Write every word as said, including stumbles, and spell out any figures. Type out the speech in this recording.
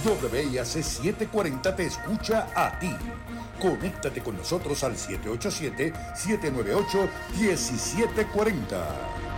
W I A C setecientos cuarenta te escucha a ti. Conéctate con nosotros al siete ocho siete, siete nueve ocho, uno siete cuatro cero.